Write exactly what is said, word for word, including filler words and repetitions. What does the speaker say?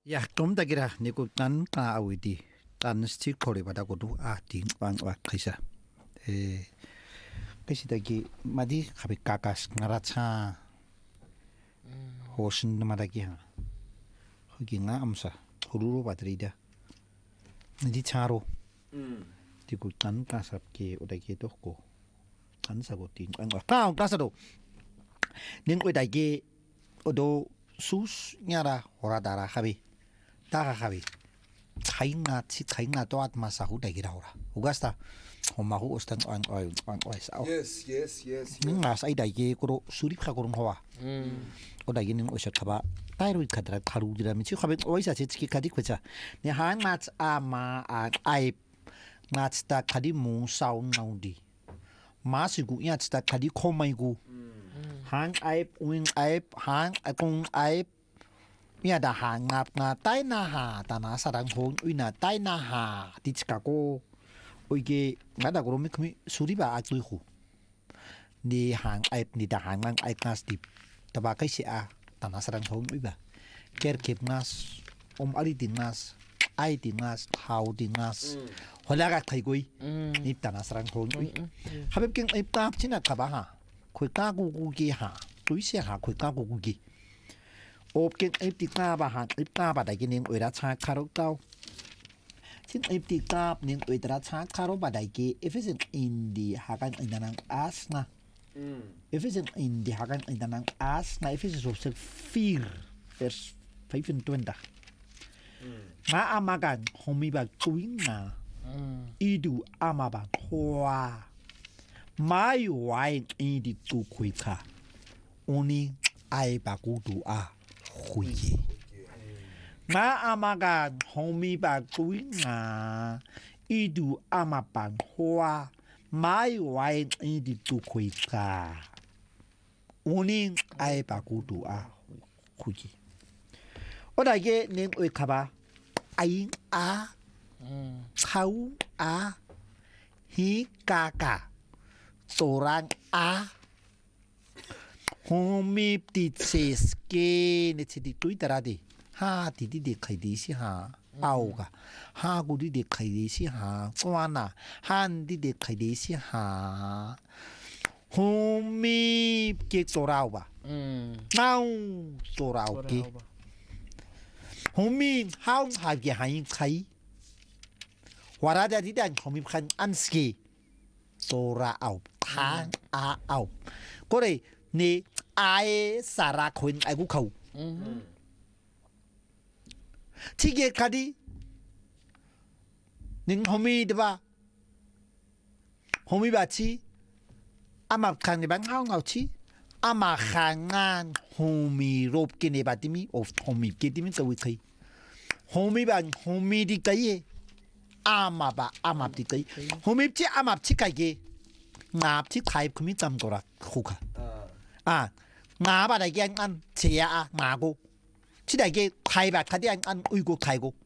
Ya tom ta kira ni ko tan ka awidi tan sti khore bada ko du a ting bang wa khaisa e kesi da ki madi khabi kakas ngara cha hosin ma da ki ha hogi nga amsa hururu badrida ni charo 음 디고 tan ka sap ke oda ke to ko tan sa ko ting bang wa ka ka sa do ning ko da ke odo sus nyara hora dara khabi 다가 가비 차이나 치 차이나 또한 마사후 되기라오라 우가스타 엄마고 오스탄 안 어이 안 어이사 Yes, yes, yes. 닝나 사이다게 고로 수립하 고런 거와 음 오다기는 오셔타바 타이로 카드라 타루디라미 치 카베 오이사 제치키 카디 코자 네 한마츠 아마 아 아이 나츠다 카디 무사운 나운디 마시고 야츠다 카디 코마이고 한 아이 윙 아이 한 아공 아이เนี่ยดาหางาบงาใต้นาหาตานาสรังโหอุยนาใต้นาหาติชกาโกโอเคงาดากรมิคมิสุริบาอักลุยหูนี่หางไอนี่ดาหางมังไอกาสติตะบาไกสิอาตานาสรังโหอุยบาเกรเก็บงาสอมอลิติงาสไอติงาสฮาวติงาสฮอลากาไทกุยนี่ตานาสรังโหอุยฮับเก็งไอตาชินะกะบาหาคุยกากูกูกีหาตุยเสียหาคุยกากูกูกีโอบเก็บไอ้ติกาบาหันไอ้ตาบาได้กินเองเวลาชาคารุเก้าซึ่งไอ้ติกาเองเวลาชาคารุบาได้กิเอฟเฟนอินดีหากันอินนังอาสนะเอฟเฟนอินดีหากันอินนังอาสนะเอฟเฟนสุดฟีร์เวอร์สไฟฟินทเวนต้ามาอามากันฮอมิบากุยนาอีดูอามาบาฮัวไม่ไหวอีดิตุคุยค่ะอุนีไอบากูดูอาคุยมาอามากันฮอมิบากุยนาอีดูอามาบังฮัวไม่ไหวอีดิตุคุยค่ะอุนีไอบากูดูอาคุยโอ้ได้เกเนมเอคาบาไออาเขาอาฮิกากาโซรังอา호미 디체스게 네치디 ту이다라디 하 디디디 카이디시 하 아오가 하구디디 카이디시 하 꼬아나 한디디 카이디시 하 호미 게 소라오바 음 나우 소라오게 호미 하움 하게 하인 카이 와라다디단 호미 칸 안스기 소라오 탕 아아오 고래นี่ไอสาระคนไอกูเขาที่เกี่ยคดีหนึ่งฮอมีดบ่าฮอมีบาชีอามาขันในบ้านเฮาเงาชีอามาขันงานฮอมีรูปกินในบ้านที่มีโอ้ฮอมีกินที่มีตัววิธีฮอมีบ้านฮอมีดีใจอามาบ่าอามาดีใจฮอมีที่อามาที่ไก่เย่งาบที่ไทยคุณมีจำตัวละคู่ค่ะอ่างาบะได้แกงอันเสียอ่ะงากูที่ได้แกไทยแบบคัดแยงอันอุยกูไทยกู